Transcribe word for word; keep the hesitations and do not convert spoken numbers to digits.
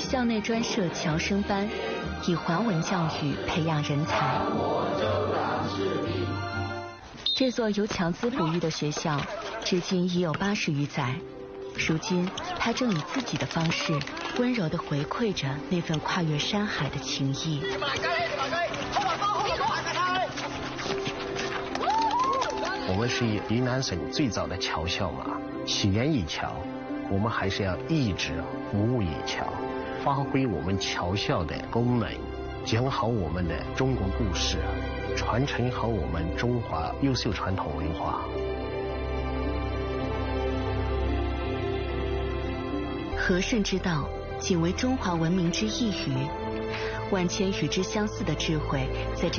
校内专设侨生班，以华文教育培养人才。这座由侨资哺育的学校，至今已有八十余载。如今，它正以自己的方式，温柔地回馈着那份跨越山海的情谊。 我们是云南省最早的侨校嘛，起源于侨，我们还是要一直服务于侨，发挥我们侨校的功能，讲好我们的中国故事，传承好我们中华优秀传统文化。 和顺之道，仅为中华文明之一隅。万千与之相似的智慧，在这